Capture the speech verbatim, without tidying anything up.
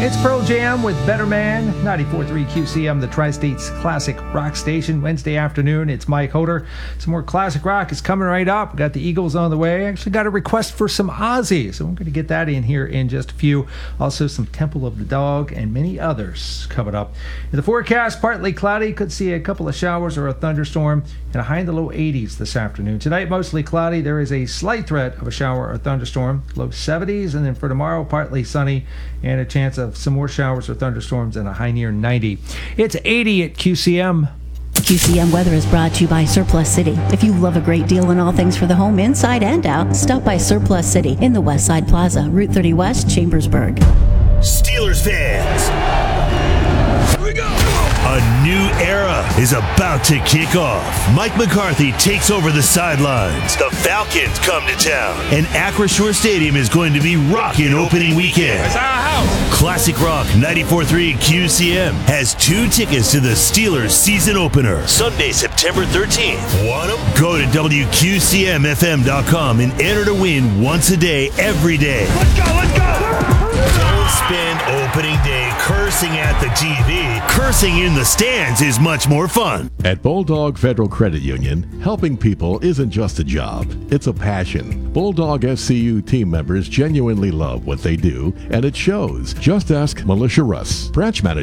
It's Pearl Jam with Better Man, ninety-four point three Q C M, the Tri-State's classic rock station. Wednesday afternoon, it's Mike Hoder. Some more classic rock is coming right up. We've got the Eagles on the way. Actually got a request for some Ozzy, so we're going to get that in here in just a few. Also some Temple of the Dog and many others coming up. In the forecast, partly cloudy. Could see a couple of showers or a thunderstorm and a high in the low eighties this afternoon. Tonight, mostly cloudy. There is a slight threat of a shower or thunderstorm, low seventies. And then for tomorrow, partly sunny and a chance of some more showers or thunderstorms and a high near ninety. It's eighty at Q C M. Q C M Weather is brought to you by Surplus City. If you love a great deal on all things for the home, inside and out, stop by Surplus City in the West Side Plaza, Route thirty West, Chambersburg. Steelers fans, here we go! A new era is about to kick off. Mike McCarthy takes over the sidelines. The Falcons come to town. And Acrisure Stadium is going to be rocking opening weekend. It's our house. Classic Rock ninety-four point three Q C M has two tickets to the Steelers season opener. Sunday, September thirteenth. Want them? Go to W Q C M F M dot com and enter to win once a day, every day. Let's go, let's go! Don't spend opening day cursing at the T V. Cursing in the stands is much more fun. At Bulldog Federal Credit Union, helping people isn't just a job, it's a passion. Bulldog F C U team members genuinely love what they do, and it shows. Just ask Militia Russ, branch manager